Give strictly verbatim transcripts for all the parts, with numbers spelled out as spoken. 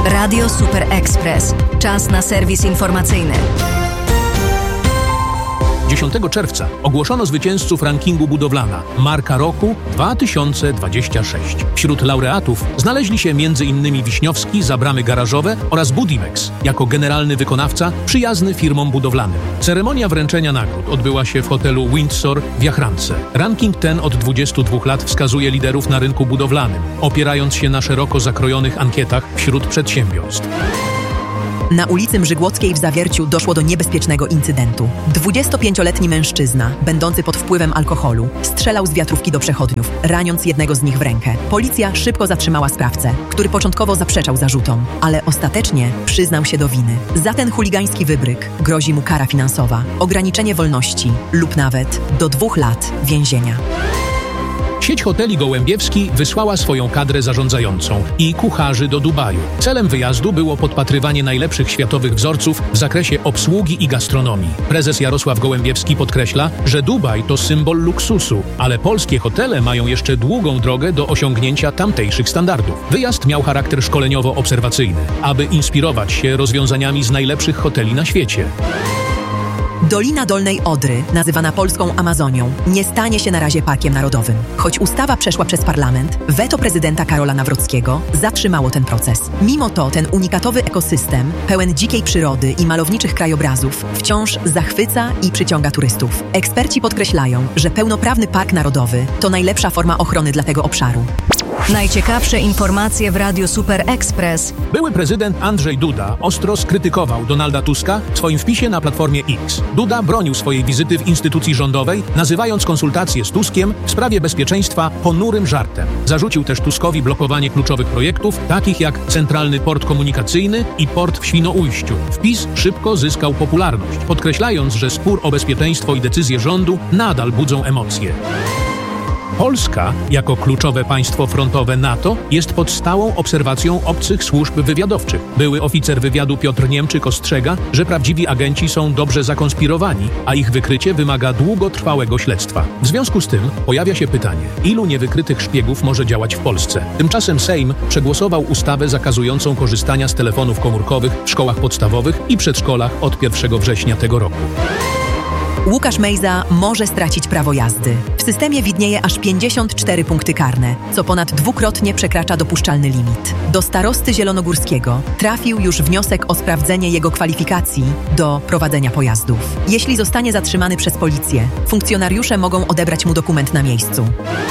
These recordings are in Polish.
Radio Super Express. Czas na serwis informacyjny. dziesiątego czerwca ogłoszono zwycięzców rankingu Budowlana Marka Roku dwa tysiące dwudziesty szósty. Wśród laureatów znaleźli się między innymi Wiśniowski za bramy garażowe oraz Budimex jako generalny wykonawca przyjazny firmom budowlanym. Ceremonia wręczenia nagród odbyła się w hotelu Windsor w Jachrance. Ranking ten od dwudziestu dwóch lat wskazuje liderów na rynku budowlanym, opierając się na szeroko zakrojonych ankietach wśród przedsiębiorstw. Na ulicy Mrzygłockiej w Zawierciu doszło do niebezpiecznego incydentu. dwudziestopięcioletni mężczyzna, będący pod wpływem alkoholu, strzelał z wiatrówki do przechodniów, raniąc jednego z nich w rękę. Policja szybko zatrzymała sprawcę, który początkowo zaprzeczał zarzutom, ale ostatecznie przyznał się do winy. Za ten chuligański wybryk grozi mu kara finansowa, ograniczenie wolności lub nawet do dwóch lat więzienia. Sieć hoteli Gołębiewski wysłała swoją kadrę zarządzającą i kucharzy do Dubaju. Celem wyjazdu było podpatrywanie najlepszych światowych wzorców w zakresie obsługi i gastronomii. Prezes Jarosław Gołębiewski podkreśla, że Dubaj to symbol luksusu, ale polskie hotele mają jeszcze długą drogę do osiągnięcia tamtejszych standardów. Wyjazd miał charakter szkoleniowo-obserwacyjny, aby inspirować się rozwiązaniami z najlepszych hoteli na świecie. Dolina Dolnej Odry, nazywana polską Amazonią, nie stanie się na razie parkiem narodowym. Choć ustawa przeszła przez parlament, weto prezydenta Karola Nawrockiego zatrzymało ten proces. Mimo to ten unikatowy ekosystem, pełen dzikiej przyrody i malowniczych krajobrazów, wciąż zachwyca i przyciąga turystów. Eksperci podkreślają, że pełnoprawny park narodowy to najlepsza forma ochrony dla tego obszaru. Najciekawsze informacje w Radio Super Express. Były prezydent Andrzej Duda ostro skrytykował Donalda Tuska w swoim wpisie na platformie X. Duda bronił swojej wizyty w instytucji rządowej, nazywając konsultacje z Tuskiem w sprawie bezpieczeństwa ponurym żartem. Zarzucił też Tuskowi blokowanie kluczowych projektów, takich jak Centralny Port Komunikacyjny i port w Świnoujściu. Wpis szybko zyskał popularność, podkreślając, że spór o bezpieczeństwo i decyzje rządu nadal budzą emocje. Polska, jako kluczowe państwo frontowe NATO, jest pod stałą obserwacją obcych służb wywiadowczych. Były oficer wywiadu Piotr Niemczyk ostrzega, że prawdziwi agenci są dobrze zakonspirowani, a ich wykrycie wymaga długotrwałego śledztwa. W związku z tym pojawia się pytanie, ilu niewykrytych szpiegów może działać w Polsce? Tymczasem Sejm przegłosował ustawę zakazującą korzystania z telefonów komórkowych w szkołach podstawowych i przedszkolach od pierwszego września tego roku. Łukasz Mejza może stracić prawo jazdy. W systemie widnieje aż pięćdziesiąt cztery punkty karne, co ponad dwukrotnie przekracza dopuszczalny limit. Do starosty zielonogórskiego trafił już wniosek o sprawdzenie jego kwalifikacji do prowadzenia pojazdów. Jeśli zostanie zatrzymany przez policję, funkcjonariusze mogą odebrać mu dokument na miejscu.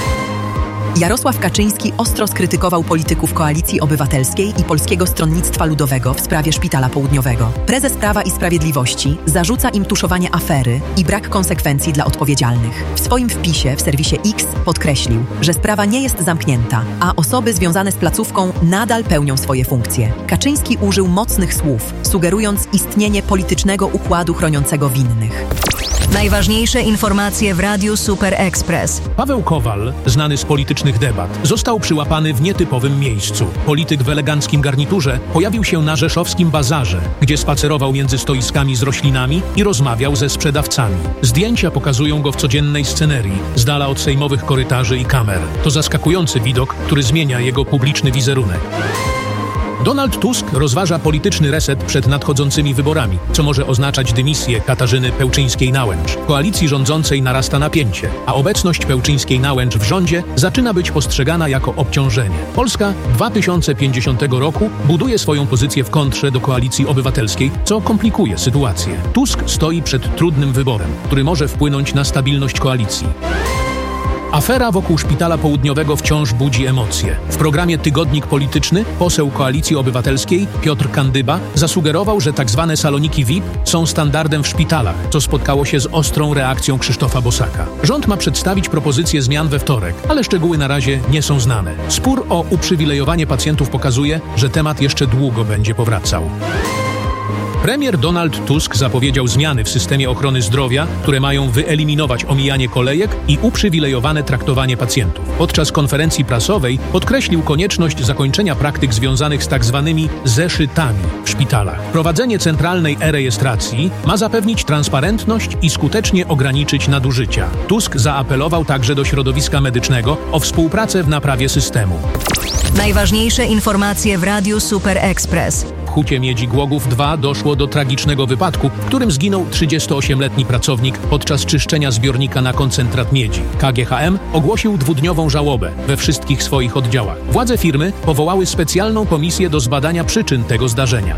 Jarosław Kaczyński ostro skrytykował polityków Koalicji Obywatelskiej i Polskiego Stronnictwa Ludowego w sprawie Szpitala Południowego. Prezes Prawa i Sprawiedliwości zarzuca im tuszowanie afery i brak konsekwencji dla odpowiedzialnych. W swoim wpisie w serwisie X podkreślił, że sprawa nie jest zamknięta, a osoby związane z placówką nadal pełnią swoje funkcje. Kaczyński użył mocnych słów, sugerując istnienie politycznego układu chroniącego winnych. Najważniejsze informacje w Radiu Super Express. Paweł Kowal, znany z politycznych debat, został przyłapany w nietypowym miejscu. Polityk w eleganckim garniturze pojawił się na rzeszowskim bazarze, gdzie spacerował między stoiskami z roślinami i rozmawiał ze sprzedawcami. Zdjęcia pokazują go w codziennej scenerii, z dala od sejmowych korytarzy i kamer. To zaskakujący widok, który zmienia jego publiczny wizerunek. Donald Tusk rozważa polityczny reset przed nadchodzącymi wyborami, co może oznaczać dymisję Katarzyny Pełczyńskiej-Nałęcz. W koalicji rządzącej narasta napięcie, a obecność Pełczyńskiej-Nałęcz w rządzie zaczyna być postrzegana jako obciążenie. Polska dwa tysiące pięćdziesiątego roku buduje swoją pozycję w kontrze do Koalicji Obywatelskiej, co komplikuje sytuację. Tusk stoi przed trudnym wyborem, który może wpłynąć na stabilność koalicji. Afera wokół Szpitala Południowego wciąż budzi emocje. W programie Tygodnik Polityczny poseł Koalicji Obywatelskiej Piotr Kandyba zasugerował, że tzw. saloniki V I P są standardem w szpitalach, co spotkało się z ostrą reakcją Krzysztofa Bosaka. Rząd ma przedstawić propozycje zmian we wtorek, ale szczegóły na razie nie są znane. Spór o uprzywilejowanie pacjentów pokazuje, że temat jeszcze długo będzie powracał. Premier Donald Tusk zapowiedział zmiany w systemie ochrony zdrowia, które mają wyeliminować omijanie kolejek i uprzywilejowane traktowanie pacjentów. Podczas konferencji prasowej podkreślił konieczność zakończenia praktyk związanych z tak zwanymi zeszytami w szpitalach. Prowadzenie centralnej e-rejestracji ma zapewnić transparentność i skutecznie ograniczyć nadużycia. Tusk zaapelował także do środowiska medycznego o współpracę w naprawie systemu. Najważniejsze informacje w Radiu Super Express. W Hucie Miedzi Głogów dwa doszło do tragicznego wypadku, w którym zginął trzydziestoośmioletni pracownik podczas czyszczenia zbiornika na koncentrat miedzi. K G H M ogłosił dwudniową żałobę we wszystkich swoich oddziałach. Władze firmy powołały specjalną komisję do zbadania przyczyn tego zdarzenia.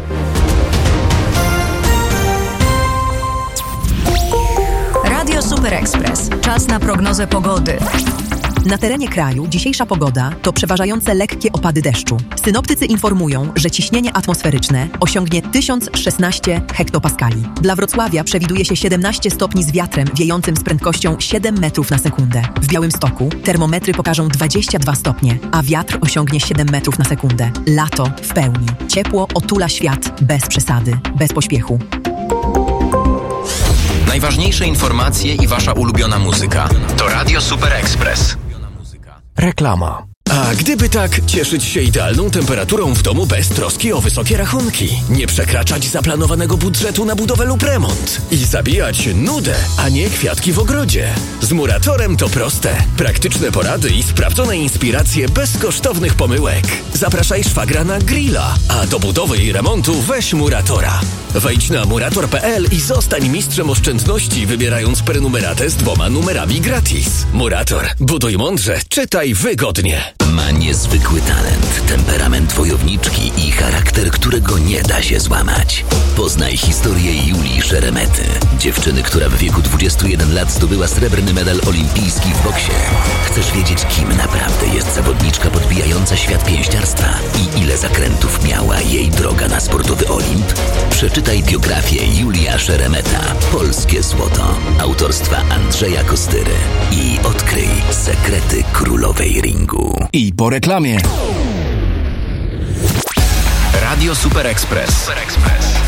Radio Super Express. Czas na prognozę pogody. Na terenie kraju dzisiejsza pogoda to przeważające lekkie opady deszczu. Synoptycy informują, że ciśnienie atmosferyczne osiągnie tysiąc szesnaście hektopaskali. Dla Wrocławia przewiduje się siedemnaście stopni z wiatrem wiejącym z prędkością siedem metrów na sekundę. W Białymstoku termometry pokażą dwadzieścia dwa stopnie, a wiatr osiągnie siedem metrów na sekundę. Lato w pełni. Ciepło otula świat bez przesady, bez pośpiechu. Najważniejsze informacje i wasza ulubiona muzyka to Radio Super Express. Reklama. A gdyby tak, cieszyć się idealną temperaturą w domu bez troski o wysokie rachunki, nie przekraczać zaplanowanego budżetu na budowę lub remont i zabijać nudę, a nie kwiatki w ogrodzie. Z Muratorem to proste. Praktyczne porady i sprawdzone inspiracje bez kosztownych pomyłek. Zapraszaj szwagra na grilla, a do budowy i remontu weź Muratora. Wejdź na murator kropka p l i zostań mistrzem oszczędności, wybierając prenumeratę z dwoma numerami gratis. Murator. Buduj mądrze, czytaj wygodnie. Ma niezwykły talent, temperament wojowniczki i charakter, którego nie da się złamać. Poznaj historię Julii Szeremety, dziewczyny, która w wieku dwudziestu jeden lat zdobyła srebrny medal olimpijski w boksie. Chcesz wiedzieć, kim naprawdę jest zawodniczka podbijająca świat pięściarstwa i ile zakrętów miała jej droga na sportowy Olimp? Przeczytaj biografię Julia Szeremeta, Polskie Złoto, autorstwa Andrzeja Kostyry i odkryj sekrety królowej ringu. I po reklamie. Radio Super Express. Super Express.